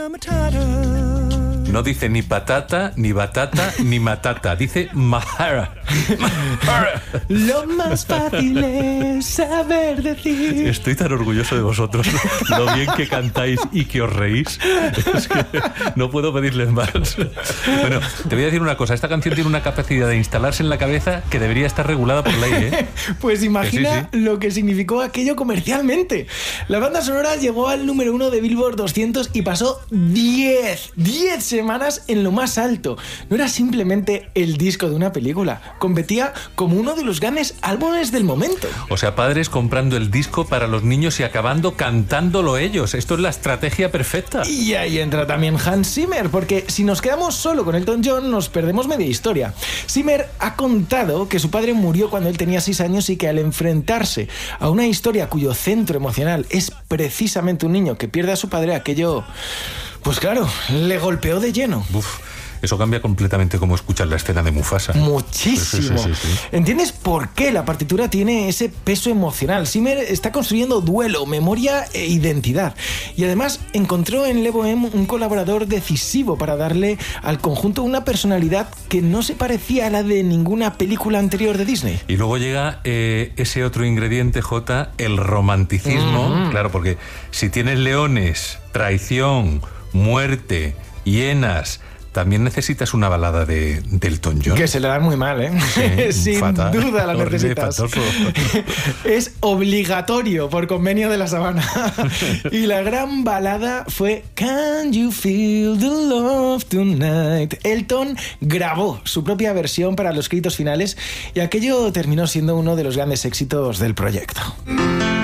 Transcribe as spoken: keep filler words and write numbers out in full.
No dice ni patata, ni batata, ni matata. Dice Mahara. Mahara. Lo más fácil es saber decir. Estoy tan orgulloso de vosotros. Lo bien que cantáis y que os reís. Es que no puedo pedirles más. Bueno, te voy a decir una cosa. Esta canción tiene una capacidad de instalarse en la cabeza que debería estar regulada por ley, ¿eh? Pues imagina sí, sí. lo que significó aquello comercialmente. La banda sonora llegó al número uno de Billboard doscientos y pasó diez semanas en lo más alto. No era simplemente el disco de una película, competía como uno de los grandes álbumes del momento. O sea, padres comprando el disco para los niños y acabando cantándolo ellos. Esto es la estrategia perfecta. Y ahí entra también Hans Zimmer, porque si nos quedamos solo con Elton John nos perdemos media historia. Zimmer ha contado que su padre murió cuando él tenía seis años y que al enfrentarse a una historia cuyo centro emocional es precisamente un niño que pierde a su padre, aquello... Pues claro, le golpeó de lleno. Uf, eso cambia completamente cómo escuchas la escena de Mufasa. Muchísimo. Sí, sí, sí, sí. ¿Entiendes por qué la partitura tiene ese peso emocional? Zimmer está construyendo duelo, memoria e identidad. Y además encontró en Le Bohème un colaborador decisivo para darle al conjunto una personalidad que no se parecía a la de ninguna película anterior de Disney. Y luego llega eh, ese otro ingrediente, Jota, el romanticismo. Mm-hmm. Claro, porque si tienes leones, traición, muerte, hienas, también necesitas una balada de, de Elton John. Que se le dan muy mal, ¿eh? Sí, sin fatal, duda la necesitas. Es obligatorio por convenio de la Sabana. Y la gran balada fue Can You Feel the Love Tonight. Elton grabó su propia versión para los créditos finales y aquello terminó siendo uno de los grandes éxitos del proyecto.